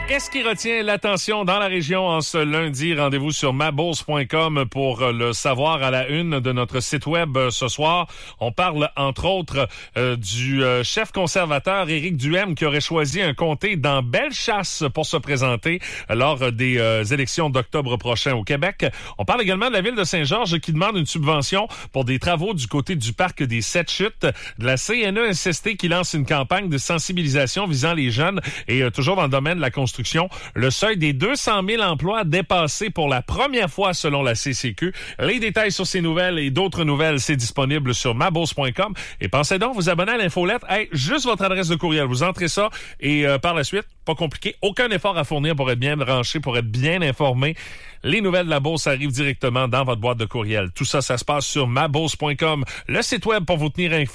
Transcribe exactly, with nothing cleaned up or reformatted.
Qu'est-ce qui retient l'attention dans la région en ce lundi? Rendez-vous sur ma bourse point com pour le savoir à la une de notre site web ce soir. On parle entre autres euh, du euh, chef conservateur Éric Duhaime qui aurait choisi un comté dans Bellechasse pour se présenter lors des euh, élections d'octobre prochain au Québec. On parle également de la ville de Saint-Georges qui demande une subvention pour des travaux du côté du parc des Sept Chutes, de la C N E S S T qui lance une campagne de sensibilisation visant les jeunes et euh, toujours dans le domaine de la construction. Le seuil des deux cent mille emplois dépassé pour la première fois selon la C C Q. Les détails sur ces nouvelles et d'autres nouvelles, c'est disponible sur ma bourse point com. Et pensez donc vous abonner à l'infolettre. Hey, juste votre adresse de courriel. Vous entrez ça et euh, par la suite, pas compliqué, aucun effort à fournir pour être bien branché, pour être bien informé. Les nouvelles de la bourse arrivent directement dans votre boîte de courriel. Tout ça, ça se passe sur ma bourse point com, le site web pour vous tenir informé.